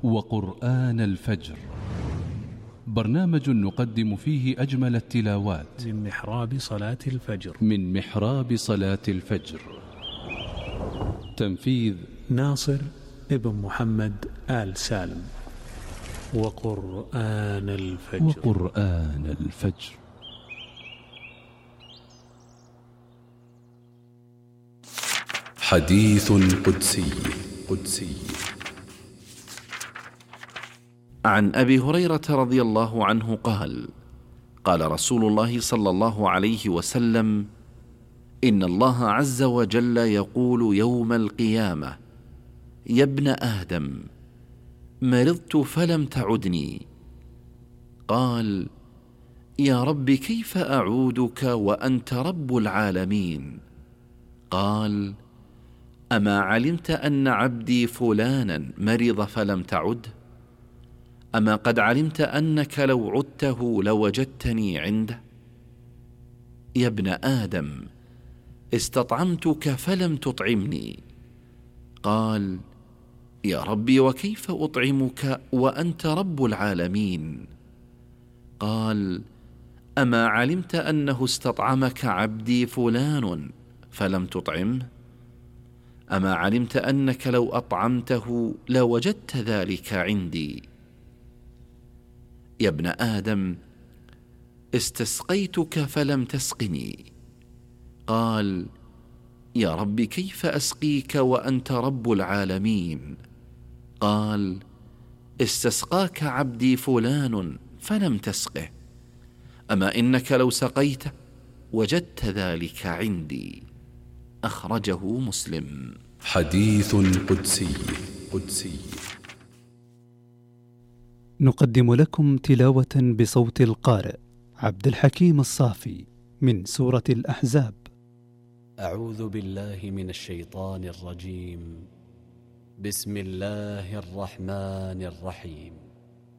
وقرآن الفجر، برنامج نقدم فيه أجمل التلاوات من محراب صلاة الفجر. تنفيذ ناصر ابن محمد آل سالم. وقرآن الفجر. حديث قدسي. عن أبي هريرة رضي الله عنه قال: قال رسول الله صلى الله عليه وسلم: إن الله عز وجل يقول يوم القيامة: يا ابن آدم، مرضت فلم تعدني. قال: يا رب كيف أعودك وأنت رب العالمين؟ قال: أما علمت أن عبدي فلانا مرض فلم تعد؟ أما قد علمت أنك لو عدته لوجدتني عنده؟ يا ابن آدم، استطعمتك فلم تطعمني. قال: يا ربي وكيف أطعمك وأنت رب العالمين؟ قال: أما علمت أنه استطعمك عبدي فلان فلم تطعمه؟ أما علمت أنك لو أطعمته لوجدت ذلك عندي؟ يا ابن آدم، استسقيتك فلم تسقني. قال: يا رب كيف أسقيك وأنت رب العالمين؟ قال: استسقاك عبدي فلان فلم تسقه، أما إنك لو سقيته وجدت ذلك عندي. أخرجه مسلم. حديث قدسي. نقدم لكم تلاوة بصوت القارئ عبد الحكيم الصافي من سورة الأحزاب. أعوذ بالله من الشيطان الرجيم. بسم الله الرحمن الرحيم.